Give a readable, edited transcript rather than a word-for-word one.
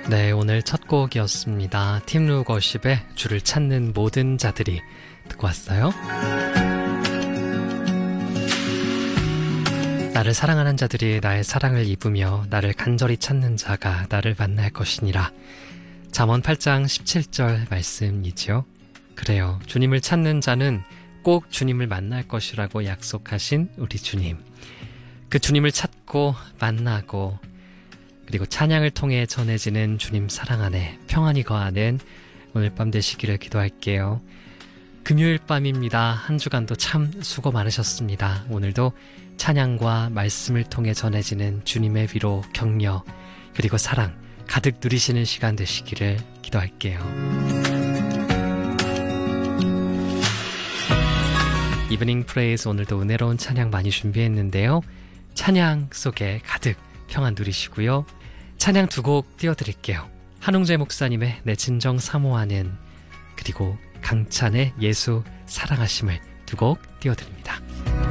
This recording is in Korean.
네, 오늘 첫 곡이었습니다. 팀 루거십의 주를 찾는 모든 자들이 듣고 왔어요. 나를 사랑하는 자들이 나의 사랑을 입으며 나를 간절히 찾는 자가 나를 만날 것이니라. 잠언 8장 17절 말씀이지요. 그래요. 주님을 찾는 자는 꼭 주님을 만날 것이라고 약속하신 우리 주님. 그 주님을 찾고 만나고 그리고 찬양을 통해 전해지는 주님 사랑 안에 평안이 거하는 오늘 밤 되시기를 기도할게요. 금요일 밤입니다. 한 주간도 참 수고 많으셨습니다. 오늘도 찬양과 말씀을 통해 전해지는 주님의 위로, 격려, 그리고 사랑 가득 누리시는 시간 되시기를 기도할게요. 이브닝 프레이즈 오늘도 은혜로운 찬양 많이 준비했는데요. 찬양 속에 가득 평안 누리시고요. 찬양 두 곡 띄워드릴게요. 한웅재 목사님의 내 진정 사모하는, 그리고 강찬의 예수 사랑하심을 두 곡 띄워드립니다.